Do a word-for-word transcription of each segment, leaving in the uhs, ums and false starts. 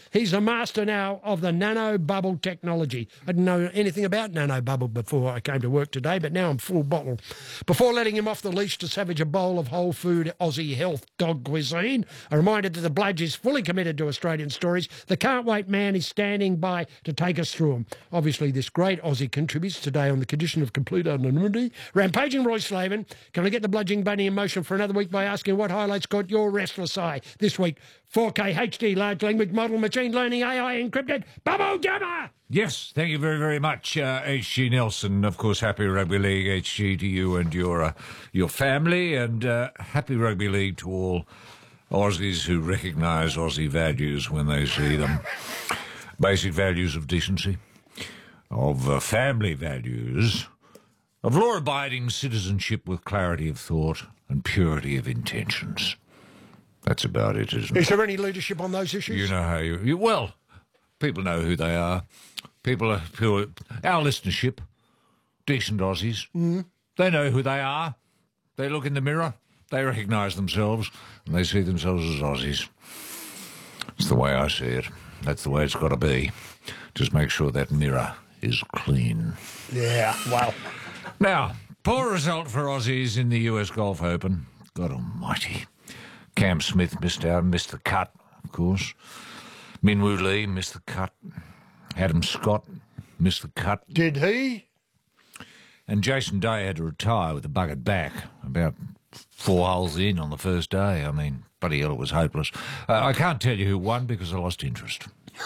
He's a master now of the nano bubble technology. I didn't know anything about nano bubble before I came to work today, but now I'm full bottle. Before letting him off the leash to savage a bowl of whole food Aussie health dog cuisine, a reminder that the Bludge is fully committed to Australian stories. The can't wait man is standing by to take us through them. Obviously, this great Aussie contributes today on the condition of complete anonymity. Rampaging Roy Slaven, can I get the bludging bunny in motion for another week by asking what highlights caught your restless eye this week? four K H D large language model, machine learning, A I encrypted, Bubble Jammer! Yes, thank you very, very much, uh, H G Nelson. Of course, happy Rugby League, H G, to you and your uh, your family, and uh, happy Rugby League to all Aussies who recognise Aussie values when they see them. Basic values of decency, of uh, family values, of law-abiding citizenship with clarity of thought and purity of intentions. That's about it, isn't it? Is there any leadership on those issues? You know how you... you well, people know who they are. People are... Pure, our listenership, decent Aussies, mm. they know who they are. They look in the mirror, they recognise themselves, and they see themselves as Aussies. It's the way I see it. That's the way it's got to be. Just make sure that mirror is clean. Yeah, wow. Now, poor result for Aussies in the U S Golf Open. God almighty. Cam Smith missed out, missed the cut, of course. Min Woo Lee missed the cut. Adam Scott missed the cut. Did he? And Jason Day had to retire with a bucket back about four holes in on the first day. I mean, bloody hell, it was hopeless. Uh, I can't tell you who won because I lost interest.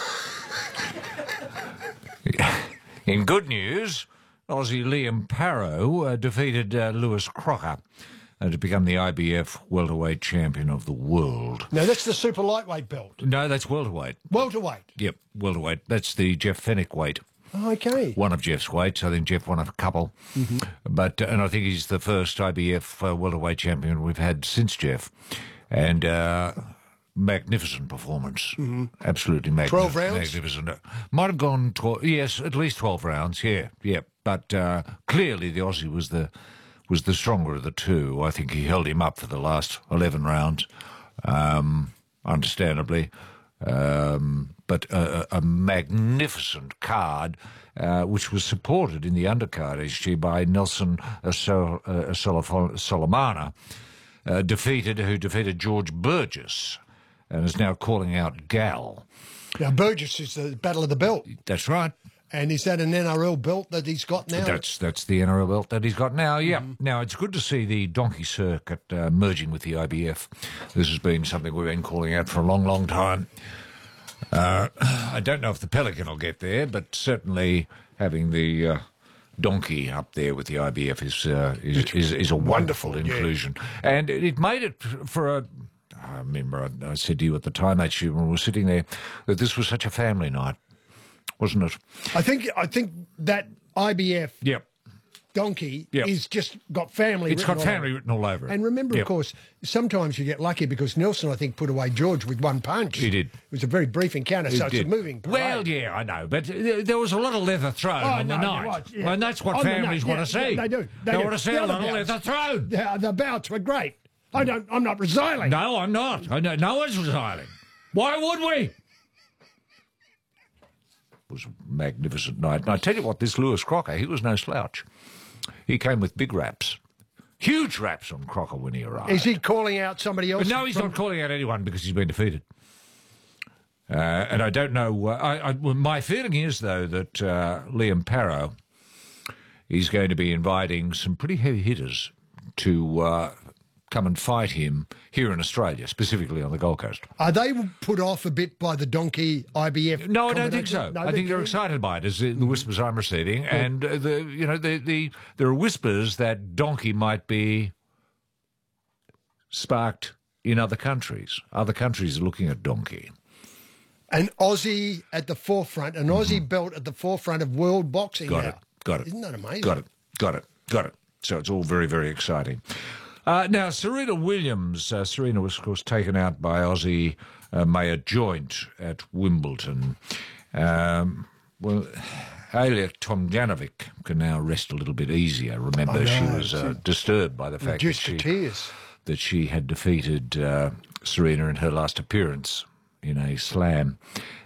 In good news, Aussie Liam Parrow uh, defeated uh, Lewis Crocker uh, to become the I B F welterweight champion of the world. Now, that's the super lightweight belt. No, that's welterweight. Welterweight? Yep, welterweight. That's the Jeff Fennick weight. Okay. One of Jeff's weights. I think Jeff won a couple. Mm-hmm. But uh, and I think he's the first I B F uh, welterweight champion we've had since Jeff. And uh, magnificent performance. Mm-hmm. Absolutely magnificent. twelve rounds? Magnificent. Might have gone, twelve, yes, at least twelve rounds, yeah, yeah. But uh, clearly the Aussie was the was the stronger of the two. I think he held him up for the last eleven rounds, um, understandably. Um, but a, a magnificent card, uh, which was supported in the undercard, H G, by Nelson uh, Sol- uh, Sol- Solomana, uh, defeated who defeated George Burgess, and is now calling out Gal. Now, Burgess is the Battle of the Belt. That's right. And is that an N R L belt that he's got now? That's that's the N R L belt that he's got now, yeah. Mm-hmm. Now, it's good to see the donkey circuit uh, merging with the I B F. This has been something we've been calling out for a long, long time. Uh, I don't know if the Pelican will get there, but certainly having the uh, donkey up there with the I B F is uh, is, is, is a wonderful, wonderful inclusion. Yeah. And it made it for a... I remember I, I said to you at the time, actually, when we were sitting there, that this was such a family night. Wasn't it? I think I think that I B F yep. donkey yep. is just got family It's written got all family over. written all over it. And remember, yep. of course, sometimes you get lucky because Nelson, I think, put away George with one punch. He did. It was a very brief encounter, he so did. it's a moving parade. Well, yeah, I know, but there was a lot of leather thrown oh, on no, the night. Was, yeah. Well, and that's what on families the want yeah, to see. Yeah, they do. They, they do. want to see the a lot of bouts, leather thrown. The, the bouts were great. I don't, I'm not resiling. No, I'm not. I know, no one's resiling. Why would we? It was a magnificent night. And I tell you what, this Lewis Crocker, he was no slouch. He came with big raps. Huge raps on Crocker when he arrived. Is he calling out somebody else? But no, he's from... not calling out anyone because he's been defeated. Uh, and I don't know... Uh, I, I, well, my feeling is, though, that uh, Liam Parrow is going to be inviting some pretty heavy hitters to uh, come and fight him here in Australia, specifically on the Gold Coast. Are they put off a bit by the donkey I B F? No, I don't think so. No, I think they're excited by it, as the, the whispers I'm receiving. Yeah. And uh, the you know the, the there are whispers that donkey might be sparked in other countries. Other countries are looking at donkey. An Aussie at the forefront, an Aussie mm-hmm. belt at the forefront of world boxing. Got now. it. Got it. Isn't that amazing? Got it. Got it. Got it. So it's all very, very exciting. Uh, now, Serena Williams, uh, Serena was, of course, taken out by Aussie uh, Maya Joint at Wimbledon. Um, well, Alia Tomljanovic can now rest a little bit easier. Remember, oh, no, she was uh, disturbed by the fact that she, tears. that she had defeated uh, Serena in her last appearance in a slam.